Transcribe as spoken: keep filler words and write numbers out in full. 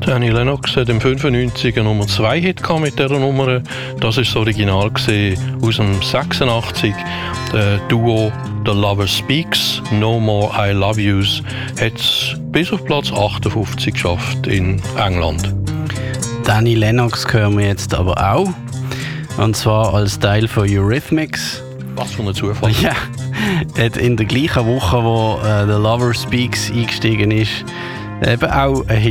Annie Lennox hat im fünfundneunzig eine Nummer zwei Hit mit dieser Nummer. Das war das Original aus dem sechsundachtzig. Der Duo The Lover Speaks, No More I Love Yous hat es bis auf Platz achtundfünfzig geschafft in England. Annie Lennox hören wir jetzt aber auch. Und zwar als Teil von Eurythmics. Was für ein Zufall. Ja, hat in der gleichen Woche, wo äh, The Lover Speaks eingestiegen ist, eben auch ein Hit